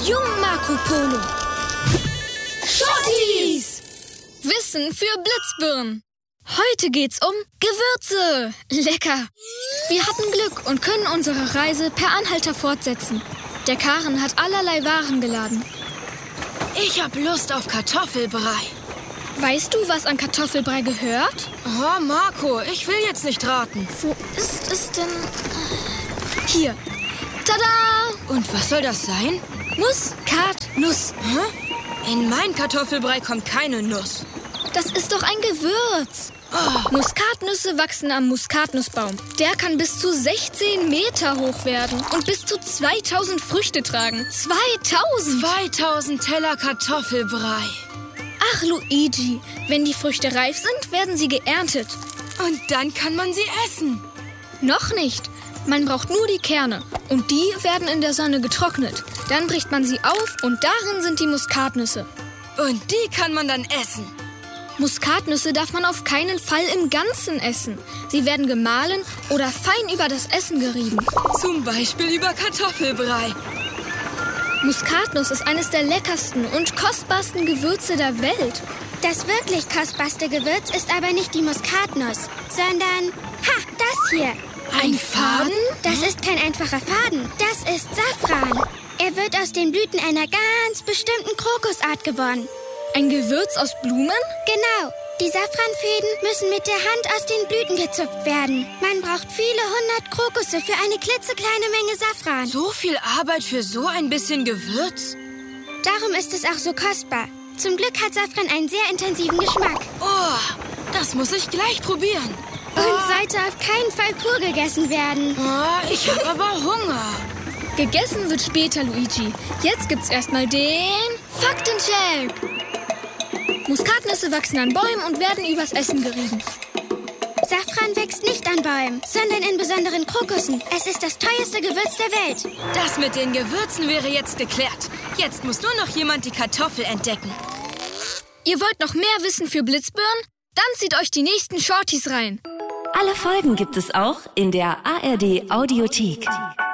jungen Marco Polo. Shorties! Wissen für Blitzbirnen. Heute geht's um Gewürze. Lecker. Wir hatten Glück und können unsere Reise per Anhalter fortsetzen. Der Karren hat allerlei Waren geladen. Ich hab Lust auf Kartoffelbrei. Weißt du, was an Kartoffelbrei gehört? Oh, Marco, ich will jetzt nicht raten. Wo ist es denn? Hier. Tada! Und was soll das sein? Muskatnuss. Hä? In mein Kartoffelbrei kommt keine Nuss. Das ist doch ein Gewürz. Oh. Muskatnüsse wachsen am Muskatnussbaum. Der kann bis zu 16 Meter hoch werden und bis zu 2000 Früchte tragen. 2000! 2000 Teller Kartoffelbrei. Ach, Luigi, wenn die Früchte reif sind, werden sie geerntet. Und dann kann man sie essen. Noch nicht. Man braucht nur die Kerne. Und die werden in der Sonne getrocknet. Dann bricht man sie auf und darin sind die Muskatnüsse. Und die kann man dann essen. Muskatnüsse darf man auf keinen Fall im Ganzen essen. Sie werden gemahlen oder fein über das Essen gerieben. Zum Beispiel über Kartoffelbrei. Muskatnuss ist eines der leckersten und kostbarsten Gewürze der Welt. Das wirklich kostbarste Gewürz ist aber nicht die Muskatnuss, sondern, das hier. Ein Faden? Das ist kein einfacher Faden, das ist Safran. Er wird aus den Blüten einer ganz bestimmten Krokusart gewonnen. Ein Gewürz aus Blumen? Genau. Die Safranfäden müssen mit der Hand aus den Blüten gezupft werden. Man braucht viele 100 Krokusse für eine klitzekleine Menge Safran. So viel Arbeit für so ein bisschen Gewürz? Darum ist es auch so kostbar. Zum Glück hat Safran einen sehr intensiven Geschmack. Oh, das muss ich gleich probieren. Und sollte auf keinen Fall pur gegessen werden. Oh, ich habe aber Hunger. Gegessen wird später, Luigi. Jetzt gibt's erstmal den Faktencheck. Muskatnüsse wachsen an Bäumen und werden übers Essen gerieben. Safran wächst nicht an Bäumen, sondern in besonderen Krokussen. Es ist das teuerste Gewürz der Welt. Das mit den Gewürzen wäre jetzt geklärt. Jetzt muss nur noch jemand die Kartoffel entdecken. Ihr wollt noch mehr Wissen für Blitzbirnen? Dann zieht euch die nächsten Shorties rein. Alle Folgen gibt es auch in der ARD Audiothek.